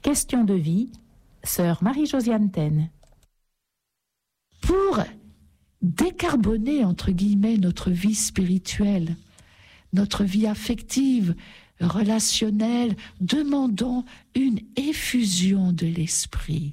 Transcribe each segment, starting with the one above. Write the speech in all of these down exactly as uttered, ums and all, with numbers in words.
Question de vie, sœur Marie-Josiane Taine. Pour décarboner, entre guillemets, notre vie spirituelle, notre vie affective, relationnelle, demandons une effusion de l'esprit.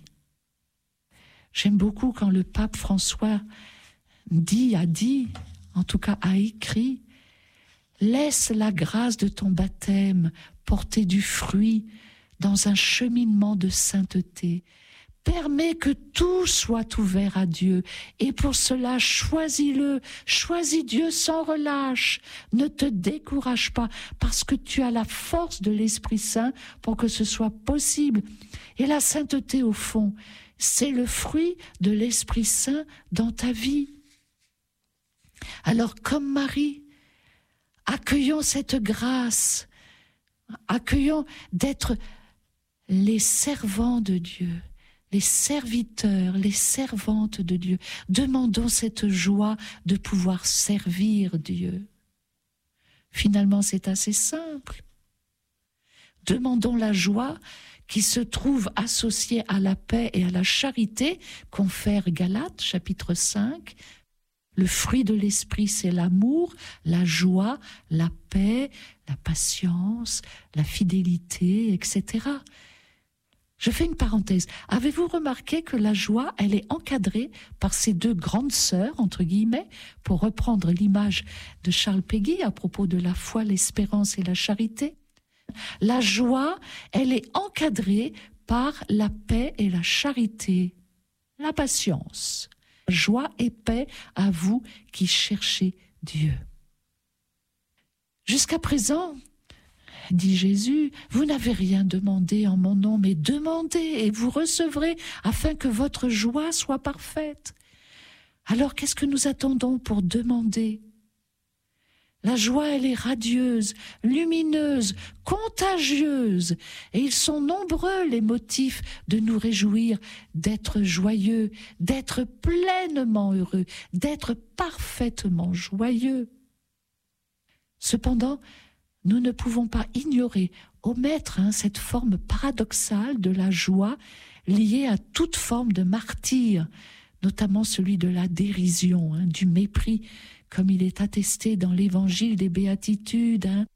J'aime beaucoup quand le pape François dit, a dit, en tout cas a écrit, « Laisse la grâce de ton baptême porter du fruit dans un cheminement de sainteté. Permets que tout soit ouvert à Dieu. Et pour cela, choisis-le. Choisis Dieu sans relâche. Ne te décourage pas parce que tu as la force de l'Esprit Saint pour que ce soit possible. » Et la sainteté, au fond, c'est le fruit de l'Esprit Saint dans ta vie. Alors, comme Marie, accueillons cette grâce, accueillons d'être les servants de Dieu, les serviteurs, les servantes de Dieu. Demandons cette joie de pouvoir servir Dieu. Finalement, c'est assez simple. Demandons la joie qui se trouve associée à la paix et à la charité, confère Galates, chapitre cinq. Le fruit de l'esprit, c'est l'amour, la joie, la paix, la patience, la fidélité, et cetera. Je fais une parenthèse. Avez-vous remarqué que la joie, elle est encadrée par ces deux grandes sœurs, entre guillemets, pour reprendre l'image de Charles Péguy à propos de la foi, l'espérance et la charité? La joie, elle est encadrée par la paix et la charité, la patience. Joie et paix à vous qui cherchez Dieu. Jusqu'à présent, dit Jésus, vous n'avez rien demandé en mon nom, mais demandez et vous recevrez afin que votre joie soit parfaite. Alors qu'est-ce que nous attendons pour demander ? La joie, elle est radieuse, lumineuse, contagieuse, et ils sont nombreux les motifs de nous réjouir, d'être joyeux, d'être pleinement heureux, d'être parfaitement joyeux. Cependant, nous ne pouvons pas ignorer, omettre hein, cette forme paradoxale de la joie liée à toute forme de martyre, notamment celui de la dérision, hein, du mépris, comme il est attesté dans l'évangile des béatitudes. Hein.